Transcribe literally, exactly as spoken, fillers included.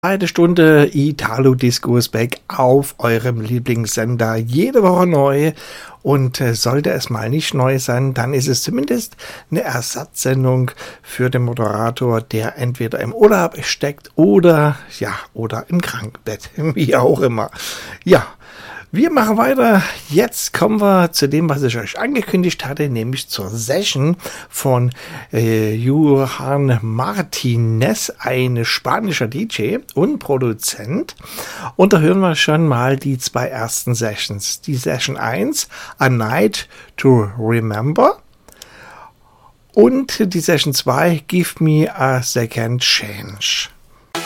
Eine Stunde Italo Disco ist back auf eurem Lieblingssender, jede Woche neu. Und äh, sollte es mal nicht neu sein, dann ist es zumindest eine Ersatzsendung für den Moderator, der entweder im Urlaub steckt oder ja oder im Krankenbett, wie auch immer. Ja. Wir machen weiter. Jetzt kommen wir zu dem, was ich euch angekündigt hatte, nämlich zur Session von äh, Johan Martinez, ein spanischer D J und Produzent. Und da hören wir schon mal die zwei ersten Sessions. Die Session eins, A Night to Remember. Und die Session zwei, Give Me a Second Change.